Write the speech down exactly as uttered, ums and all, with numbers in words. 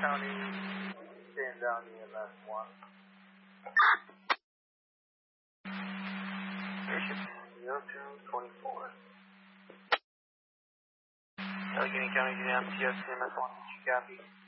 County, stand down E M S one. zero two twenty-four. Allegheny County, down T S C M S one, did you copy?